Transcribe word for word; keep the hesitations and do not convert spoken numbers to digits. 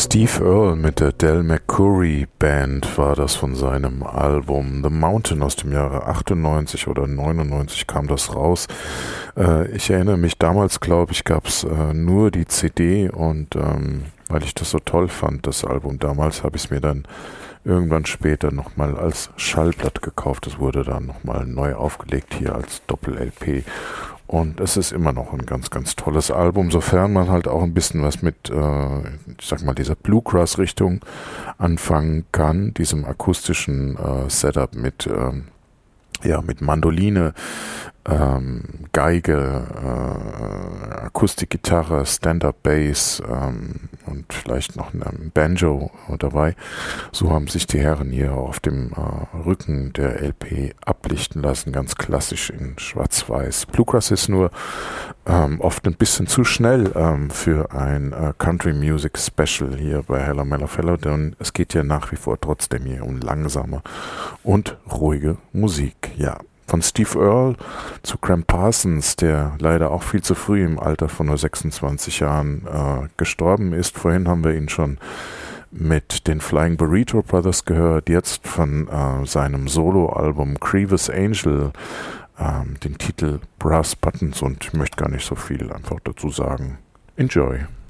Steve Earle mit der Del McCoury Band war das von seinem Album The Mountain aus dem Jahre achtundneunzig oder neunundneunzig kam das raus. Äh, ich erinnere mich, damals glaube ich gab es äh, nur die C D und ähm, weil ich das so toll fand, das Album damals, habe ich es mir dann irgendwann später nochmal als Schallplatte gekauft. Es wurde dann nochmal neu aufgelegt hier als Doppel-L P. Und es ist immer noch ein ganz, ganz tolles Album, sofern man halt auch ein bisschen was mit, äh, ich sag mal, dieser Bluegrass-Richtung anfangen kann, diesem akustischen äh, Setup mit, ähm, ja, mit Mandoline, ähm, Geige, äh, Akustikgitarre, Stand-Up-Bass ähm, und vielleicht noch ein Banjo dabei. So haben sich die Herren hier auf dem äh, Rücken der L P ablichten lassen, ganz klassisch in schwarz-weiß. Bluegrass ist nur ähm, oft ein bisschen zu schnell ähm, für ein äh, Country Music Special hier bei Hello Mellow, denn es geht ja nach wie vor trotzdem hier um langsame und ruhige Musik. Ja. Von Steve Earle zu Gram Parsons, der leider auch viel zu früh im Alter von nur sechsundzwanzig Jahren äh, gestorben ist. Vorhin haben wir ihn schon mit den Flying Burrito Brothers gehört, jetzt von äh, seinem Soloalbum Grievous Angel, äh, den Titel Brass Buttons, und ich möchte gar nicht so viel einfach dazu sagen. Enjoy!